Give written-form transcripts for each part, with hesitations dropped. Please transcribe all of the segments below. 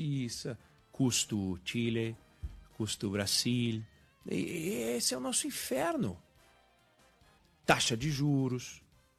Suíça, custo Chile, custo Brasil. E esse é o nosso inferno. Taxa de juros,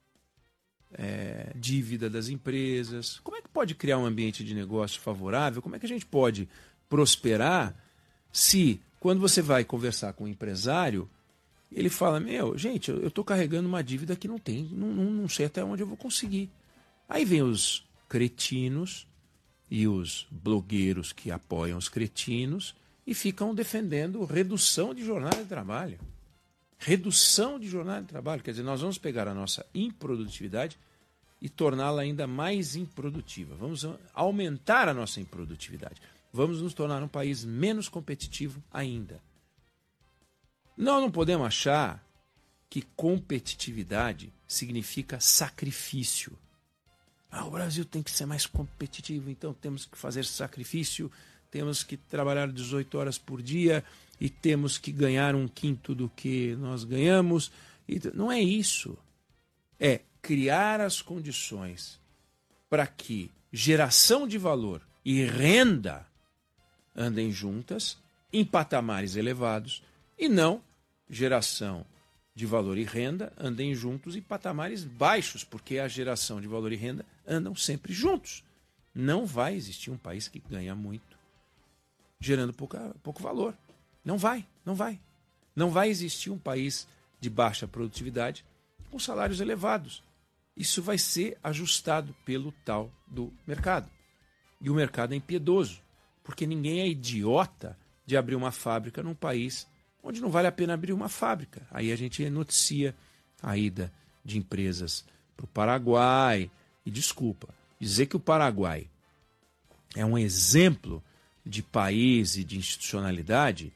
dívida das empresas. Como é que pode criar um ambiente de negócio favorável? Como é que a gente pode prosperar se, quando você vai conversar com um empresário, ele fala, gente, eu estou carregando uma dívida que não sei até onde eu vou conseguir. Aí vem os cretinos e os blogueiros que apoiam os cretinos e ficam defendendo redução de jornada de trabalho. Redução de jornada de trabalho. Quer dizer, nós vamos pegar a nossa improdutividade e torná-la ainda mais improdutiva. Vamos aumentar a nossa improdutividade. Vamos nos tornar um país menos competitivo ainda. Nós não podemos achar que competitividade significa sacrifício. O Brasil tem que ser mais competitivo, então temos que fazer sacrifício, temos que trabalhar 18 horas por dia e temos que ganhar 1/5 do que nós ganhamos. Não é isso. É criar as condições para que geração de valor e renda andem juntas em patamares elevados e não geração de valor e renda andem juntos em patamares baixos, porque a geração de valor e renda andam sempre juntos. Não vai existir um país que ganha muito gerando pouco valor. Não vai. Não vai existir um país de baixa produtividade com salários elevados. Isso vai ser ajustado pelo tal do mercado. E o mercado é impiedoso, porque ninguém é idiota de abrir uma fábrica num país onde não vale a pena abrir uma fábrica. Aí a gente noticia a ida de empresas para o Paraguai. E desculpa, dizer que o Paraguai é um exemplo de país e de institucionalidade,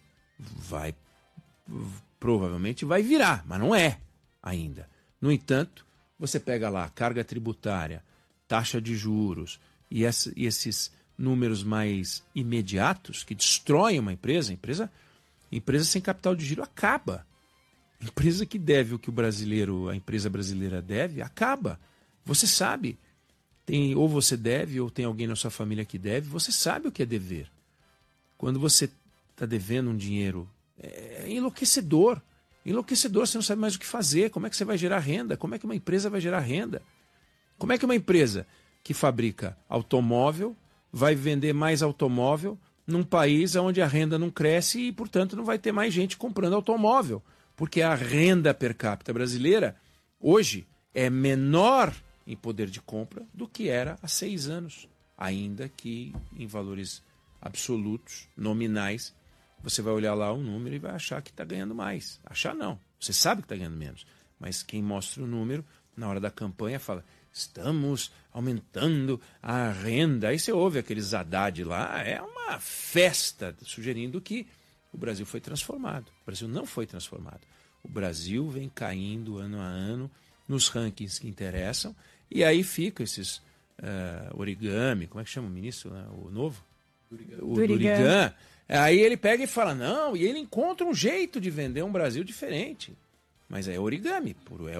provavelmente vai virar, mas não é ainda. No entanto, você pega lá carga tributária, taxa de juros e esses números mais imediatos que destroem uma empresa. Empresa sem capital de giro acaba. Empresa que deve o que a empresa brasileira deve, acaba. Você sabe, ou você deve, ou tem alguém na sua família que deve, você sabe o que é dever. Quando você está devendo um dinheiro, é enlouquecedor. Enlouquecedor, você não sabe mais o que fazer. Como é que você vai gerar renda? Como é que uma empresa vai gerar renda? Como é que uma empresa que fabrica automóvel vai vender mais automóvel num país onde a renda não cresce e, portanto, não vai ter mais gente comprando automóvel? Porque a renda per capita brasileira, hoje, é menor em poder de compra do que era há 6 anos. Ainda que em valores absolutos, nominais, você vai olhar lá o número e vai achar que está ganhando mais. Achar não, você sabe que está ganhando menos. Mas quem mostra o número, na hora da campanha, fala, estamos aumentando a renda. Aí você ouve aqueles Haddad lá, é uma festa, sugerindo que o Brasil foi transformado. O Brasil não foi transformado. O Brasil vem caindo ano a ano nos rankings que interessam, e aí ficam esses origami, como é que chama o ministro, né? O novo? O Durigan. Aí ele pega e fala, não, e ele encontra um jeito de vender um Brasil diferente. Mas é origami,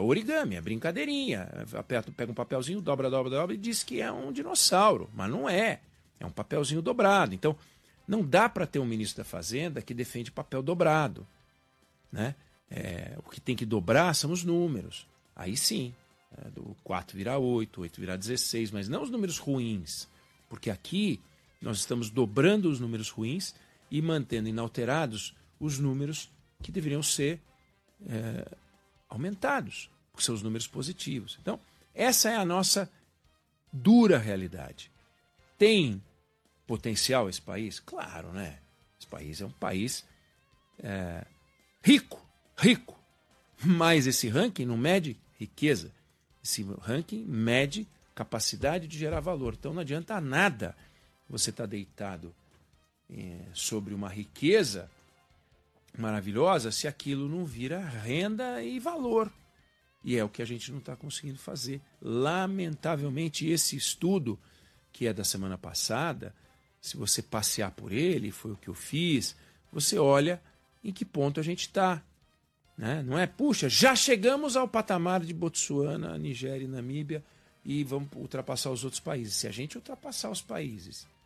é brincadeirinha. Pega um papelzinho, dobra e diz que é um dinossauro, mas não é. É um papelzinho dobrado. Então, não dá para ter um ministro da Fazenda que defende papel dobrado, né? O que tem que dobrar são os números. Aí sim, do 4 virar 8, 8 virar 16, mas não os números ruins. Porque aqui nós estamos dobrando os números ruins e mantendo inalterados os números que deveriam ser aumentados, porque são os números positivos. Então, essa é a nossa dura realidade. Tem potencial esse país? Claro, né? Esse país é um país rico. Mas esse ranking não mede riqueza. Esse ranking mede capacidade de gerar valor. Então não adianta nada você estar deitado sobre uma riqueza maravilhosa se aquilo não vira renda e valor. E é o que a gente não está conseguindo fazer. Lamentavelmente, esse estudo, que é da semana passada, se você passear por ele, foi o que eu fiz, você olha em que ponto a gente está. Né? Não é, puxa, já chegamos ao patamar de Botsuana, Nigéria e Namíbia e vamos ultrapassar os outros países. Se a gente ultrapassar os países